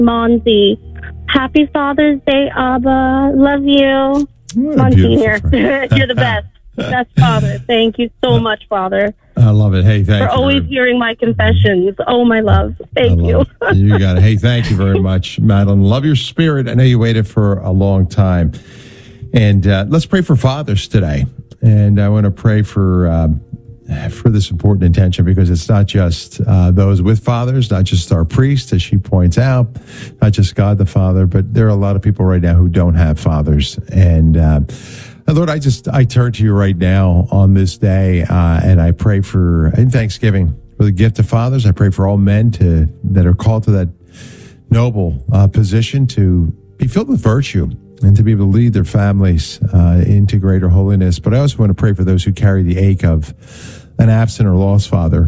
Monty. Happy Father's Day, Abba. Love you. Monty here. You're the best. Best father. Thank you so much, Father. I love it. Hey, thank you. For always hearing my confessions. Oh, my love. Thank you. You got it. Hey, thank you very much, Madeline. Love your spirit. I know you waited for a long time. And let's pray for fathers today. And I want to pray for this important intention, because it's not just those with fathers, not just our priest, as she points out, not just God the Father, but there are a lot of people right now who don't have fathers. And Lord, I turn to you right now on this day, and I pray in Thanksgiving for the gift of fathers. I pray for all men that are called to that noble position to be filled with virtue and to be able to lead their families into greater holiness. But I also want to pray for those who carry the ache of an absent or lost father.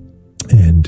And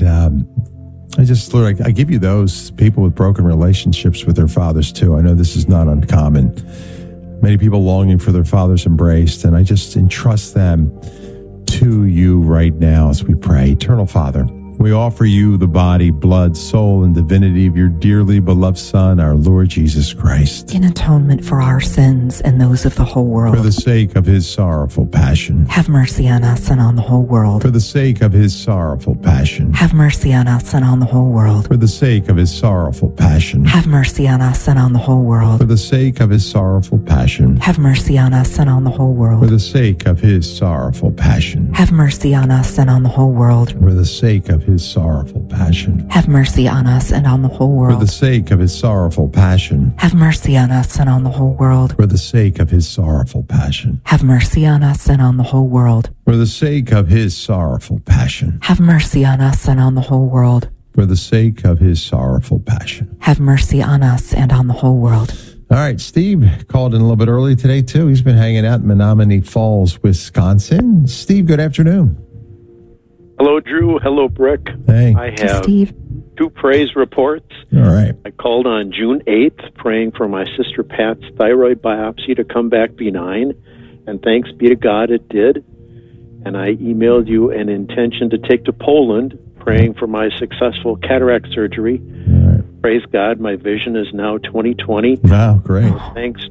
Lord, I give you those people with broken relationships with their fathers too. I know this is not uncommon. Many people longing for their fathers embraced, and I just entrust them to you right now as we pray. Eternal Father, we offer you the body, blood, soul, and divinity of your dearly beloved Son, our Lord Jesus Christ, in atonement for our sins and those of the whole world. For the sake of his sorrowful passion, have mercy on us and on the whole world. For the sake of his sorrowful passion, have mercy on us and on the whole world. For the sake of his sorrowful passion, have mercy on us and on the whole world. For the sake of his sorrowful passion, have mercy on us and on the whole world. For the sake of his sorrowful passion, have mercy on us and on the whole world. For the sake of his sorrowful passion, have mercy on us and on the whole world. For the sake of his sorrowful passion, have mercy on us and on the whole world. For the sake of his sorrowful passion, have mercy on us and on the whole world. For the sake of his sorrowful passion, have mercy on us and on the whole world. For the sake of his sorrowful passion, have mercy on us and on the whole world. All right, Steve called in a little bit early today, too. He's been hanging out in Menominee Falls, Wisconsin. Steve, good afternoon. Hello, Drew. Hello, Brick. Hey. I have Steve. 2 praise reports. All right. I called on June 8th praying for my sister Pat's thyroid biopsy to come back benign, and thanks be to God it did. And I emailed you an intention to take to Poland, praying for my successful cataract surgery. All right. Praise God, my vision is now 20/20. Wow, great. Thanks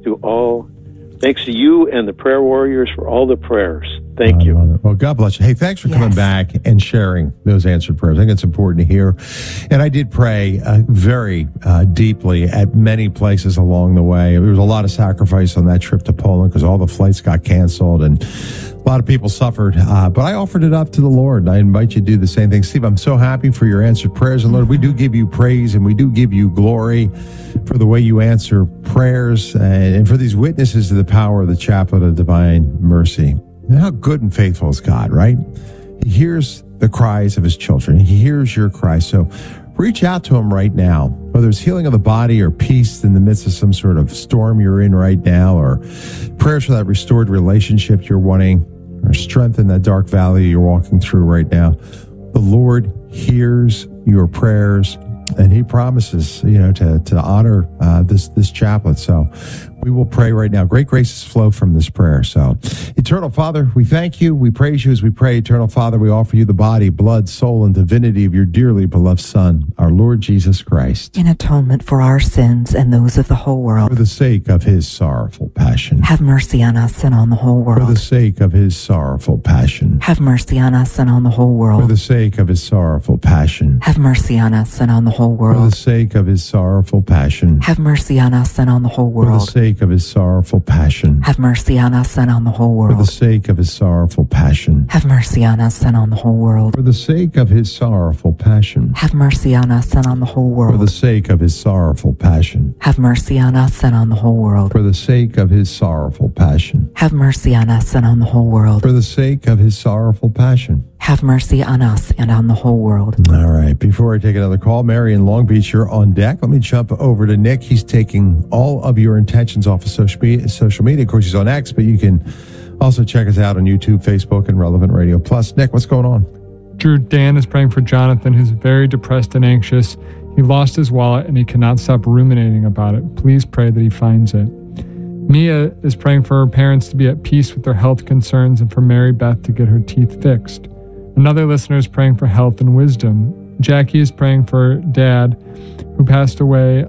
to you and the prayer warriors for all the prayers. Thank you. Well, God bless you. Hey, thanks for coming back and sharing those answered prayers. I think it's important to hear. And I did pray very deeply at many places along the way. There was a lot of sacrifice on that trip to Poland because all the flights got canceled and a lot of people suffered. But I offered it up to the Lord. And I invite you to do the same thing. Steve, I'm so happy for your answered prayers. And Lord, we do give you praise and we do give you glory for the way you answer prayers and for these witnesses to the power of the Chaplet of Divine Mercy. And how good and faithful is God, right? He hears the cries of his children. He hears your cries. So reach out to him right now, whether it's healing of the body or peace in the midst of some sort of storm you're in right now, or prayers for that restored relationship you're wanting, or strength in that dark valley you're walking through right now. The Lord hears your prayers, and he promises, to honor this chaplet. So we will pray right now. Great graces flow from this prayer. So, Eternal Father, we thank you. We praise you as we pray. Eternal Father, we offer you the body, blood, soul, and divinity of your dearly beloved Son, our Lord Jesus Christ, in atonement for our sins and those of the whole world. For the sake of his sorrowful passion, have mercy on us and on the whole world. For the sake of his sorrowful passion, have mercy on us and on the whole world. For the sake of his sorrowful passion, have mercy on us and on the whole world. For the sake of his sorrowful passion, have mercy on us and on the whole world. For the sake of his sorrowful passion, have mercy on us and on the whole world. For the sake of his sorrowful passion, have mercy on us and on the whole world. For the sake of his sorrowful passion, have mercy on us and on the whole world. For the sake of his sorrowful passion, have mercy on us and on the whole world. For the sake of his sorrowful passion, have mercy on us and on the whole world. For the sake of his sorrowful passion, have mercy on us and on the whole world. All right. Before I take another call, Mary in Long Beach, you're on deck. Let me jump over to Nick. He's taking all of your intentions off of social media. Of course, he's on X, but you can also check us out on YouTube, Facebook, and Relevant Radio Plus. Nick, what's going on? Drew, Dan is praying for Jonathan, who's very depressed and anxious. He lost his wallet and he cannot stop ruminating about it. Please pray that he finds it. Mia is praying for her parents to be at peace with their health concerns and for Mary Beth to get her teeth fixed. Another listener is praying for health and wisdom. Jackie is praying for Dad, who passed away